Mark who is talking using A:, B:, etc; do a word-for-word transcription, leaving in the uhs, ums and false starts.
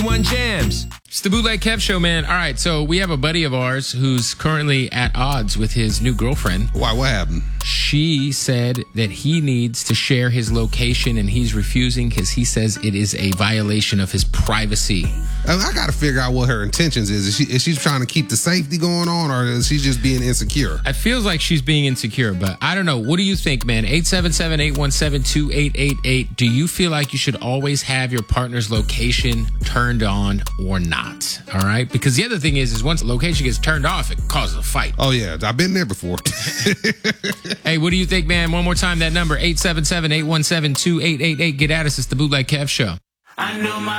A: One Jams.
B: It's the Bootleg Kev Show, man. All right, so we have a buddy of ours who's currently at odds with his new girlfriend.
C: Why? What happened?
B: She said that he needs to share his location, and he's refusing because he says it is a violation of his privacy.
C: I, I got to figure out what her intentions is. Is she is she trying to keep the safety going on, or is she just being insecure?
B: It feels like she's being insecure, but I don't know. What do you think, man? eight seven seven, eight one seven, two eight eight eight. Do you feel like you should always have your partner's location turned on or not? All right? Because the other thing is, is once the location gets turned off, it causes a fight.
C: Oh, yeah. I've been there before.
B: Hey, what do you think, man? One more time, that number, eight seven seven, eight one seven, two eight eight eight. Get at us. It's the Bootleg Kev Show.
D: I know my